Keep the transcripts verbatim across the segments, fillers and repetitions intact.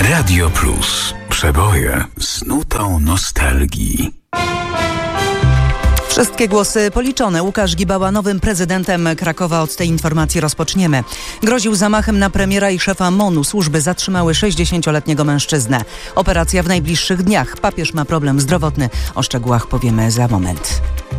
Radio Plus. Przeboje z nutą nostalgii. Wszystkie głosy policzone. Łukasz Gibała nowym prezydentem Krakowa. Od tej informacji rozpoczniemy. Groził zamachem na premiera i szefa MON-u. Służby zatrzymały sześćdziesięcioletniego mężczyznę. Operacja w najbliższych dniach. Papież ma problem zdrowotny. O szczegółach powiemy za moment.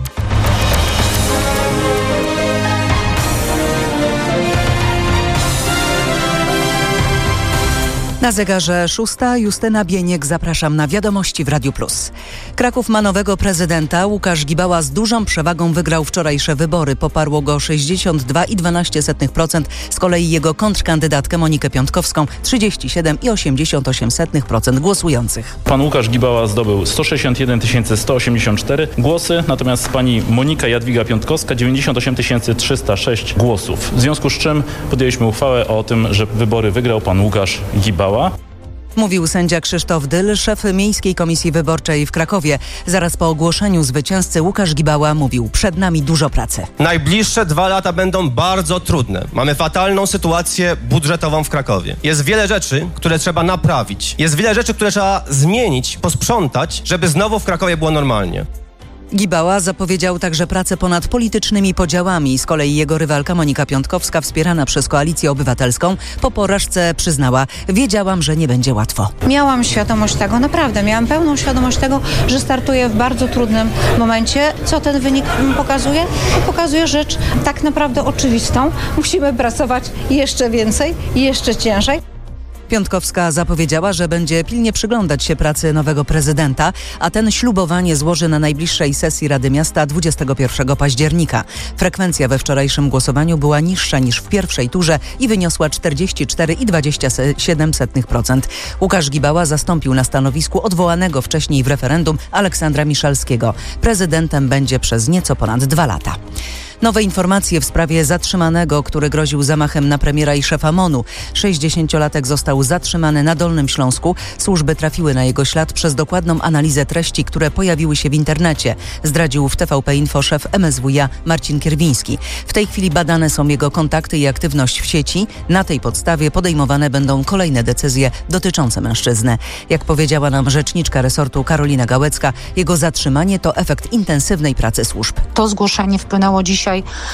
Na zegarze szósta. Justyna Bieniek. Zapraszam na Wiadomości w Radiu Plus. Kraków ma nowego prezydenta. Łukasz Gibała z dużą przewagą wygrał wczorajsze wybory. Poparło go sześćdziesiąt dwa i dwanaście dziesiątych procent. Z kolei jego kontrkandydatkę Monikę Piątkowską trzydzieści siedem i osiemdziesiąt osiem procent głosujących. Pan Łukasz Gibała zdobył sto sześćdziesiąt jeden tysięcy sto osiemdziesiąt cztery głosy, natomiast pani Monika Jadwiga Piątkowska dziewięćdziesiąt osiem tysięcy trzysta sześć głosów. W związku z czym podjęliśmy uchwałę o tym, że wybory wygrał pan Łukasz Gibała. Mówił sędzia Krzysztof Dyl, szef Miejskiej Komisji Wyborczej w Krakowie. Zaraz po ogłoszeniu zwycięzcy Łukasz Gibała mówił: przed nami dużo pracy. Najbliższe dwa lata będą bardzo trudne. Mamy fatalną sytuację budżetową w Krakowie. Jest wiele rzeczy, które trzeba naprawić. Jest wiele rzeczy, które trzeba zmienić, posprzątać, żeby znowu w Krakowie było normalnie. Gibała zapowiedział także pracę ponad politycznymi podziałami. Z kolei jego rywalka Monika Piątkowska, wspierana przez Koalicję Obywatelską, po porażce przyznała: wiedziałam, że nie będzie łatwo. Miałam świadomość tego, naprawdę, miałam pełną świadomość tego, że startuję w bardzo trudnym momencie. Co ten wynik pokazuje? To pokazuje rzecz tak naprawdę oczywistą. Musimy pracować jeszcze więcej i jeszcze ciężej. Piątkowska zapowiedziała, że będzie pilnie przyglądać się pracy nowego prezydenta, a ten ślubowanie złoży na najbliższej sesji Rady Miasta dwudziestego pierwszego października. Frekwencja we wczorajszym głosowaniu była niższa niż w pierwszej turze i wyniosła czterdzieści cztery i dwadzieścia siedem procent. Łukasz Gibała zastąpił na stanowisku odwołanego wcześniej w referendum Aleksandra Miszalskiego. Prezydentem będzie przez nieco ponad dwa lata. Nowe informacje w sprawie zatrzymanego, który groził zamachem na premiera i szefa MON-u. sześćdziesięciolatek został zatrzymany na Dolnym Śląsku. Służby trafiły na jego ślad przez dokładną analizę treści, które pojawiły się w internecie. Zdradził w T V P Info szef M S W iA Marcin Kierwiński. W tej chwili badane są jego kontakty i aktywność w sieci. Na tej podstawie podejmowane będą kolejne decyzje dotyczące mężczyzny. Jak powiedziała nam rzeczniczka resortu Karolina Gałecka, jego zatrzymanie to efekt intensywnej pracy służb. To zgłoszenie wpłynęło dziś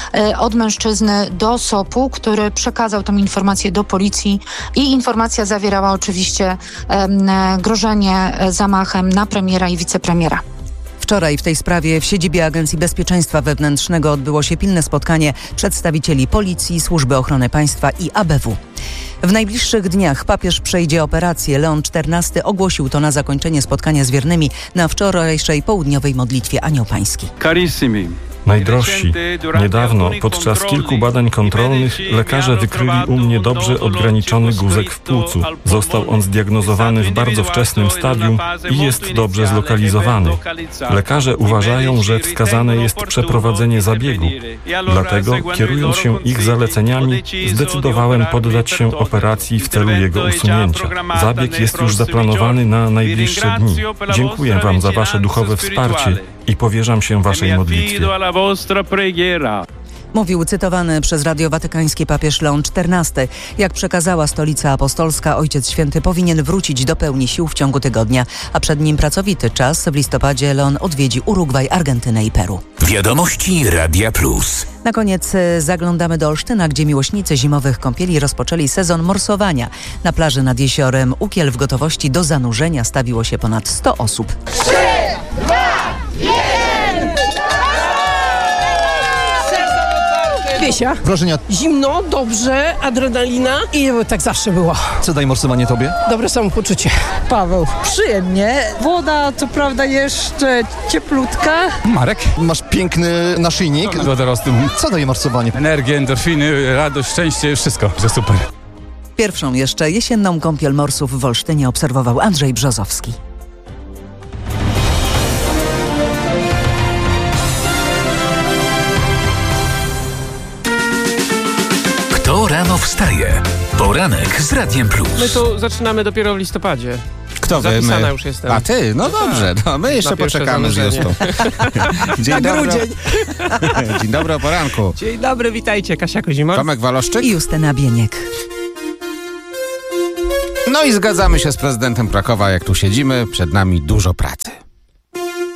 od mężczyzny do S O P-u, który przekazał tę informację do policji i informacja zawierała oczywiście grożenie zamachem na premiera i wicepremiera. Wczoraj w tej sprawie w siedzibie Agencji Bezpieczeństwa Wewnętrznego odbyło się pilne spotkanie przedstawicieli Policji, Służby Ochrony Państwa i A B W. W najbliższych dniach papież przejdzie operację. Leon czternasty ogłosił to na zakończenie spotkania z wiernymi na wczorajszej południowej modlitwie Anioł Pański. Carissimi. Najdrożsi, niedawno podczas kilku badań kontrolnych lekarze wykryli u mnie dobrze odgraniczony guzek w płucu. Został on zdiagnozowany w bardzo wczesnym stadium i jest dobrze zlokalizowany. Lekarze uważają, że wskazane jest przeprowadzenie zabiegu. Dlatego, kierując się ich zaleceniami, zdecydowałem poddać się operacji w celu jego usunięcia. Zabieg jest już zaplanowany na najbliższe dni. Dziękuję Wam za Wasze duchowe wsparcie i powierzam się Waszej modlitwie. Mówił cytowany przez Radio Watykańskie papież Leon czternasty. Jak przekazała Stolica Apostolska, Ojciec Święty powinien wrócić do pełni sił w ciągu tygodnia, a przed nim pracowity czas. W listopadzie Leon odwiedzi Urugwaj, Argentynę i Peru. Wiadomości Radia Plus. Na koniec zaglądamy do Olsztyna, gdzie miłośnicy zimowych kąpieli rozpoczęli sezon morsowania. Na plaży nad jeziorem Ukiel w gotowości do zanurzenia stawiło się ponad sto osób. trzy, dwa, jeden! Wiesia. Wrażenia? Zimno, dobrze, adrenalina i tak zawsze było. Co daje morsowanie tobie? Dobre samopoczucie. Paweł. Przyjemnie. Woda co prawda jeszcze cieplutka. Marek. Masz piękny naszyjnik. Wodorostu. Co daje morsowanie? Energię, endorfiny, radość, szczęście, wszystko, że super. Pierwszą jeszcze jesienną kąpiel morsów w Olsztynie obserwował Andrzej Brzozowski. Kto rano wstaje? Poranek z Radiem Plus. My tu zaczynamy dopiero w listopadzie. Kto wy? Zapisana My. już jestem. A ty? No dobrze, no, my jeszcze poczekamy z Justą. Dzień dobry. Dzień dobry, o poranku. Dzień dobry, witajcie. Kasia Kozimor. Tomek Waloszczyk i Justyna Bieniek. No i zgadzamy się z prezydentem Krakowa, jak tu siedzimy, przed nami dużo pracy.